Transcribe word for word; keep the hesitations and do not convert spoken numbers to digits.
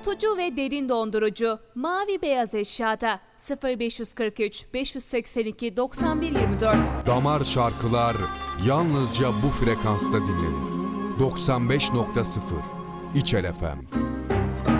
Soğutucu ve derin dondurucu Mavi Beyaz Eşya'da sıfır beş kırk üç beş seksen iki doksan bir yirmi dört. Damar şarkılar yalnızca bu frekansta dinlenir. doksan beş nokta sıfır İçel F M.